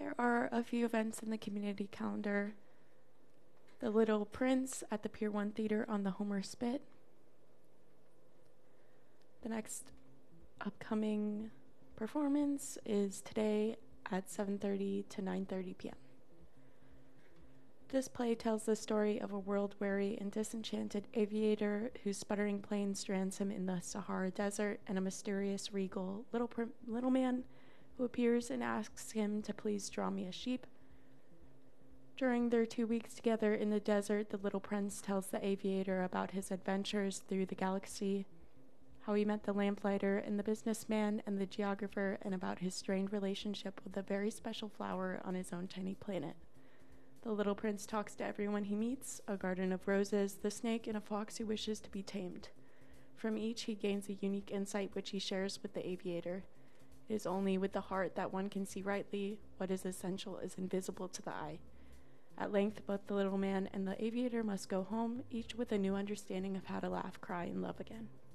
There are a few events in the community calendar. The Little Prince at the Pier 1 Theater on the Homer Spit. The next upcoming performance is today at 7:30 to 9:30 p.m. This play tells the story of a world-weary and disenchanted aviator whose sputtering plane strands him in the Sahara Desert, and a mysterious, regal little man who appears and asks him to please draw me a sheep. During their 2 weeks together in the desert, the little prince tells the aviator about his adventures through the galaxy, how he met the lamplighter and the businessman and the geographer, and about his strained relationship with a very special flower on his own tiny planet. The little prince talks to everyone he meets, a garden of roses, the snake, and a fox who wishes to be tamed. From each he gains a unique insight which he shares with the aviator. It is only with the heart that one can see rightly. What is essential is invisible to the eye. At length, both the little man and the aviator must go home, each with a new understanding of how to laugh, cry, and love again.